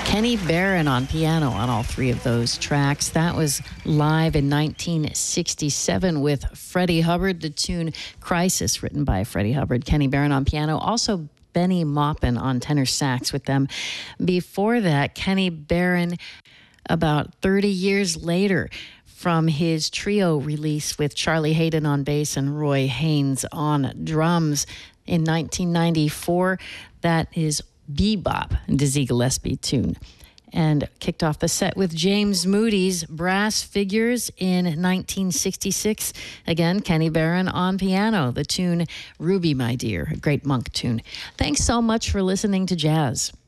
Kenny Barron on piano on all three of those tracks. That was live in 1967 with Freddie Hubbard. The tune Crisis, written by Freddie Hubbard. Kenny Barron on piano. Also Benny Maupin on tenor sax with them. Before that, Kenny Barron, about 30 years later, from his trio release with Charlie Hayden on bass and Roy Haynes on drums in 1994. That is Bebop, Dizzy Gillespie tune. And kicked off the set with James Moody's Brass Figures in 1966. Again, Kenny Barron on piano, the tune Ruby, My Dear, a great Monk tune. Thanks so much for listening to Jazz.